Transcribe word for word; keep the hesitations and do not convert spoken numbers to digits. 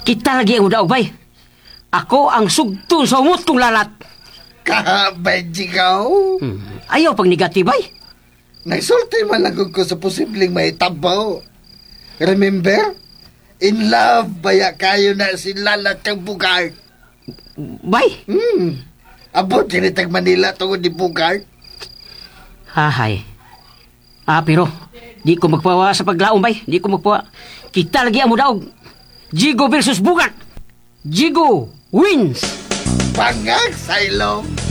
Kita lagi ang daog, bay. Ako ang sugtun sa umot kong lalat. Kahabay, Jigaw. Hmm. Ayaw pag negatibay. Nagsulti man lang ko sa posibleng may tabaw. Remember? In love, baya kayo na si lalat kang Bugart. Bay? Hmm. Abot kinitag Manila tungod ni Bugart. Hahay. Ah, pero di ko magpawa sa paglaom, bay. Di ko magpawa. Kita lagi ang daog. Jigo versus Bugart. Jigo wins. Pangag, Sailong.